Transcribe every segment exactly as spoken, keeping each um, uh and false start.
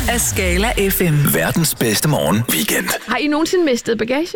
af Skala F M. Verdens bedste morgen weekend. Har I nogensinde mistet bagage?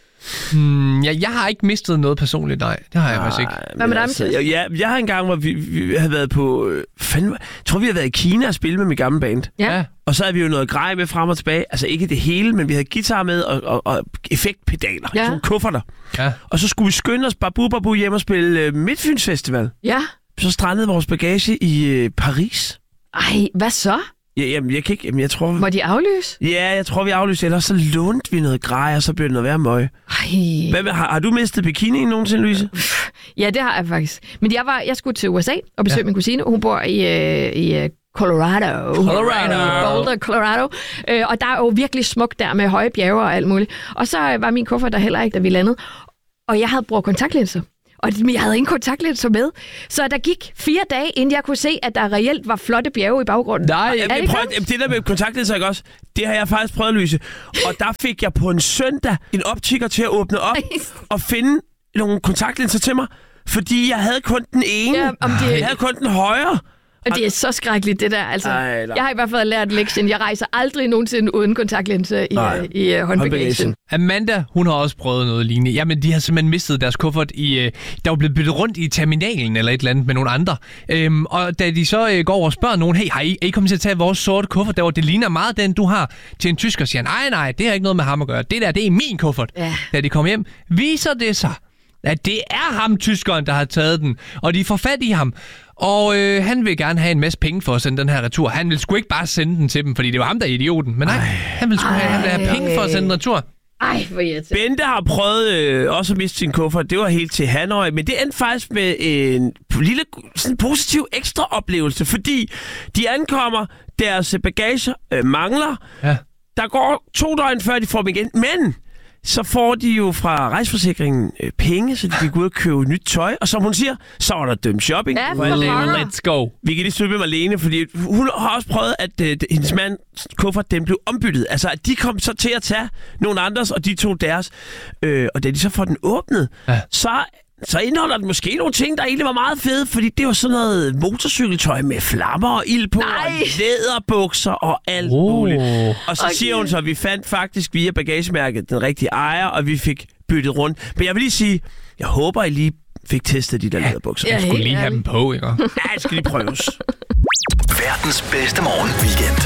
Hmm, ja, jeg har ikke mistet noget personligt, nej. Det har jeg faktisk ikke. Hvad med dig, altså, jeg, jeg, jeg har en gang, hvor vi, vi havde været på... Øh, fandme, jeg tror, vi har været i Kina og spille med mit gamle band. Ja. Og så havde vi jo noget grej med frem og tilbage. Altså ikke det hele, men vi havde guitar med og, og, og effektpedaler. Ja. Sådan kufferter. Ja. Og så skulle vi skynde os babu babu hjem og spille øh, Midtfyns Festival. Ja. Så strandede vores bagage i øh, Paris. Ej, hvad så? Ja, jamen, jeg kan ikke... Jamen, jeg tror... Må de aflyse? Ja, jeg tror, vi aflyste. Ellers så lånte vi noget grej, og så blev det noget værre møg. Ej. Hvad, har, har du mistet bikini nogensinde, Louise? Ja, det har jeg faktisk. Men jeg, var, jeg skulle til U S A og besøge ja. min kusine. Hun bor i, øh, i øh, Colorado. Colorado. Boulder, Colorado. Øh, og der er jo virkelig smukt der med høje bjerge og alt muligt. Og så var min kuffert der heller ikke, da vi landede. Og jeg havde brugt kontaktlinser. Og jeg havde ingen kontaktlinser med. Så der gik fire dage, inden jeg kunne se, at der reelt var flotte bjerge i baggrunden. Nej, er det, Prøv, det der med kontaktlinser, ikke også? Det har jeg faktisk prøvet at løse. Og der fik jeg på en søndag en optiker til at åbne op og finde nogle kontaktlinser til mig. Fordi jeg havde kun den ene. Ja, om de... Jeg havde kun den højre. Og det er så skrækkeligt, det der. Altså, Ej, jeg har i hvert fald lært lektion. Jeg rejser aldrig nogensinde uden kontaktlinse i, Nej. i, i håndbagagen. Amanda, hun har også prøvet noget lignende. Jamen, de har simpelthen mistet deres kuffert i... Øh, der var blevet byttet rundt i terminalen eller et eller andet med nogle andre. Øhm, og da de så øh, går over og spørger nogen, hey, har I, er I kommet til at tage vores sorte kuffert derovre? Det ligner meget den, du har, til en tysker, siger, nej, nej, det har ikke noget med ham at gøre. Det der, det er min kuffert. Ja. Da de kommer hjem, viser det sig, at det er ham, tyskeren, der har taget den. Og de får fat i ham. Og øh, han vil gerne have en masse penge for at sende den her retur. Han vil sgu ikke bare sende den til dem, fordi det var ham, der er idioten. Men nej, Ej. han vil sgu have, han vil have penge for at sende den retur. Ej, hvor irriterende. Bente har prøvet øh, også at miste sin kuffert. Det var helt til Hanoi. Men det endte faktisk med en lille sådan positiv ekstra oplevelse. Fordi de ankommer, deres bagage øh, mangler. Ja. Der går to døgn før de får dem igen. Men... så får de jo fra rejseforsikringen øh, penge, så de kan gå ud og købe nyt tøj. Og som hun siger, så var der dømt shopping. Ja, for let's go. Vi kan lige støtte med Marlene, fordi hun har også prøvet, at øh, hendes mands kuffert, den blev ombyttet. Altså, at de kom så til at tage nogle andres, og de tog deres. Øh, og da de så får den åbnet, ja. så... så indeholder den måske nogle ting, der egentlig var meget fede, fordi det var sådan noget motorcykeltøj med flammer og ild på, Nej. og læderbukser og alt Oh. muligt. Og så Okay. siger hun så, at vi fandt faktisk via bagagemærket den rigtige ejer, og vi fik byttet rundt. Men jeg vil lige sige, jeg håber, I lige fik testet de der ja. læderbukser. Ja, Ja, Jeg skulle lige have ærligt. dem på, ikke? det skal lige prøves. Verdens bedste morgen weekend.